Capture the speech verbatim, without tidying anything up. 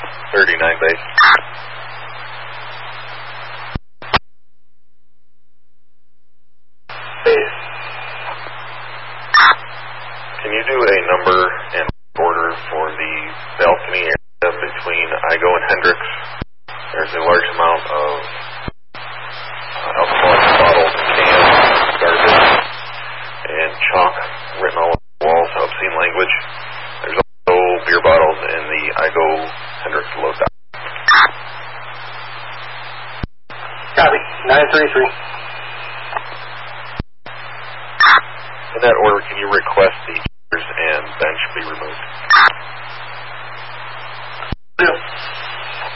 thirty-nine base. Base. Can you do a number and order for the balcony area between Igo and Hendricks? There's a large amount of uh, alcoholic bottles, cans, garbage, and chalk written all over the walls, obscene language. There's also beer bottles in the Igo Hendricks load dock. Copy. nine thirty-three. In that order, can you request the chairs and bench be removed?